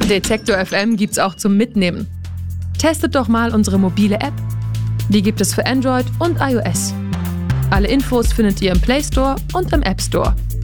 Detektor FM gibt's auch zum Mitnehmen. Testet doch mal unsere mobile App. Die gibt es für Android und iOS. Alle Infos findet ihr im Play Store und im App Store.